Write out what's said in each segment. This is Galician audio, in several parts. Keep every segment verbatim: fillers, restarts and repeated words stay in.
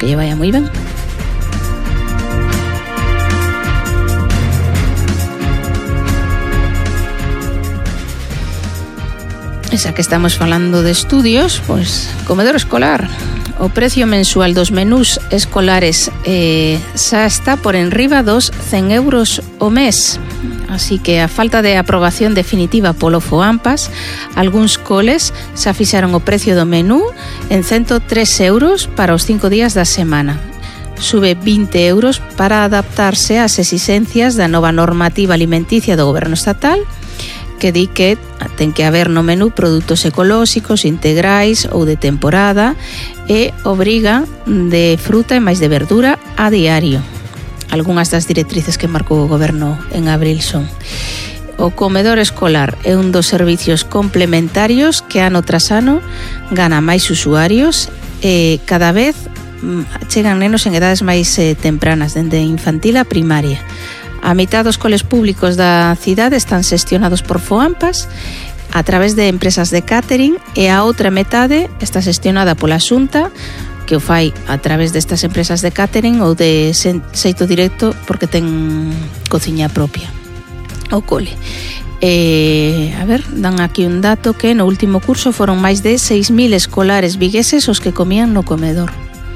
que lle vaya moi ben. Esa que estamos falando de estudios, pois comedor escolar. O precio mensual dos menús escolares eh, xa está por enriba dos cen euros o mes. Así que a falta de aprobación definitiva polo FOAMPAS, algúns coles xa fixaron o precio do menú en ciento tres euros para os cinco días da semana. Sube vinte euros para adaptarse ás exixencias da nova normativa alimenticia do goberno estatal, que di que ten que haber no menú produtos ecolóxicos, integrais ou de temporada e obriga de fruta e máis de verdura a diario. Algúnas das directrices que marcou o goberno en abril son: o comedor escolar é un dos servicios complementarios que ano tras ano gana máis usuarios e cada vez chegan nenos en edades máis eh, tempranas, dende infantil a primaria. A mitad dos coles públicos da cidade están xestionados por FOAMPAS a través de empresas de catering e a outra metade está xestionada pola Xunta, que o fai a través destas empresas de catering ou de xeito directo porque ten cociña propia o cole. E, a ver, dan aquí un dato que no último curso foron máis de seis mil escolares vigueses os que comían no comedor.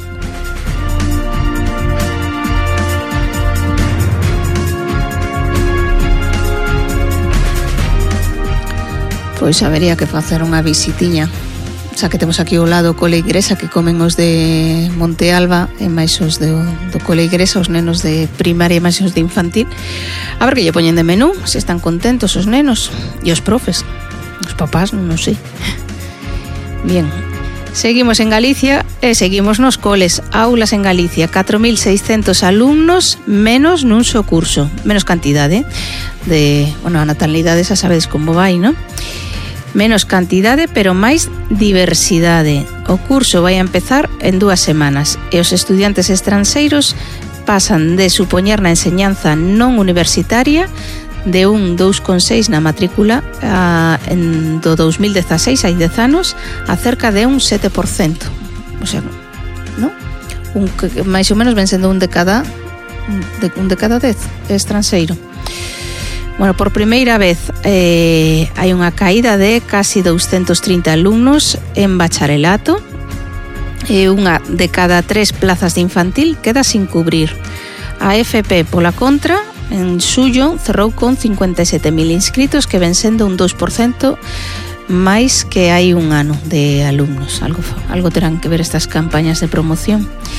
Pois habería que facer unha visitiña. Xa que temos aquí ao lado o cole Igresa, que comen os de Monte Alba e máis os de, do cole Igresa, os nenos de primaria e máis os de infantil. A ver que lle poñen de menú, se están contentos os nenos e os profes. Os papás, non sei. Bien, seguimos en Galicia e seguimos nos coles. Aulas en Galicia, catro mil seiscentos alumnos menos nun só curso. Menos cantidade de, bueno, a natalidade xa sabedes como vai, non? Menos cantidade, pero máis diversidade. O curso vai a empezar en dúas semanas e os estudiantes estranxeiros pasan de supoñer na enseñanza non universitaria de un dous coma seis na matrícula a, en, do dos mil dezaseis, hai dez anos, a cerca de un sete por cento. O sea, ¿no? Un, máis ou menos ven sendo un de cada de, un de cada dez estranxeiro. Bueno, por primeira vez eh, hai unha caída de casi doscientos trinta alumnos en bacharelato e unha de cada tres plazas de infantil queda sin cubrir. A F P, pola contra, en xullo cerrou con cincuenta e sete mil inscritos, que ven sendo un dos por cento máis que hai un ano de alumnos. Algo, algo terán que ver estas campañas de promoción.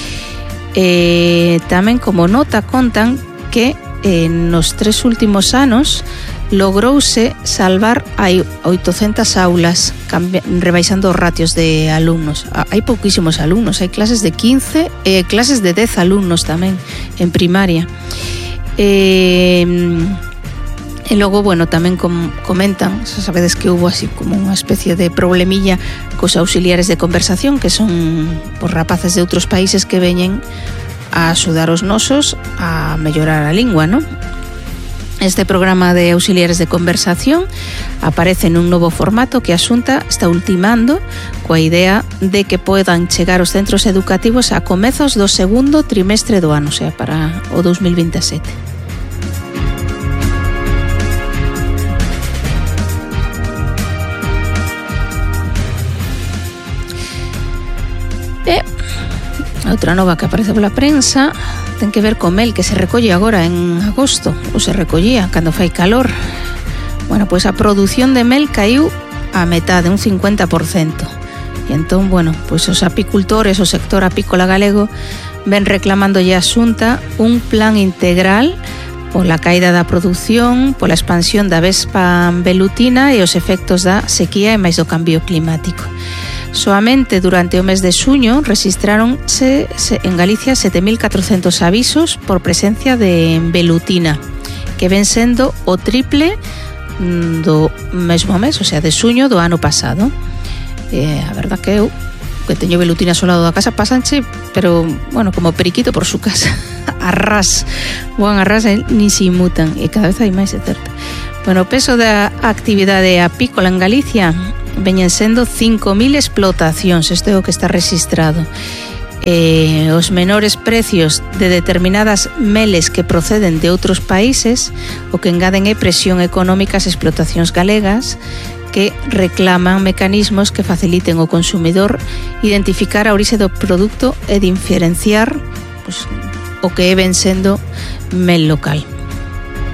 E tamén como nota contan que en nos tres últimos anos logrouse salvar hai oitocentas aulas rebaixando os ratios de alumnos. Hai pouquísimos alumnos, hai clases de quince e clases de dez alumnos tamén en primaria. E, e logo, bueno, tamén com, comentan, xa sabedes que hubo así como unha especie de problemilla cos auxiliares de conversación, que son por rapaces de outros países que veñen a axudar os nosos a mellorar a lingua, non? Este programa de auxiliares de conversación aparece nun novo formato que a Xunta está ultimando coa idea de que podan chegar os centros educativos a comezos do segundo trimestre do ano, o sea, para o dos mil vinte e sete. E outra nova que aparece pola prensa ten que ver co mel que se recolle agora en agosto, ou se recollía cando fai calor. Bueno, pois a produción de mel caiu a metade, un cincuenta por cento. E entón, bueno, pois os apicultores, o sector apícola galego ven reclamando ya a Xunta un plan integral pola caída da produción, pola expansión da vespa velutina e os efectos da sequía e máis do cambio climático. Soamente durante o mes de xuño registraronse en Galicia sete mil catrocentos avisos por presencia de velutina, que ven sendo o triple do mesmo mes, o sea, de xuño do ano pasado. Eh, a verdad que eu, que teño velutina ao lado da casa, pasanche, pero, bueno, como periquito por su casa. Arras, van arras, ni se inmutan, e cada vez hai máis, é certo. Bueno, o peso da actividade apícola en Galicia veñen sendo cinco mil explotacións, isto é o que está registrado. eh, os menores precios de determinadas meles que proceden de outros países, o que engaden é presión económica ás explotacións galegas, que reclaman mecanismos que faciliten ao consumidor identificar a orixe do produto e diferenciar pues, o que é ben sendo mel local.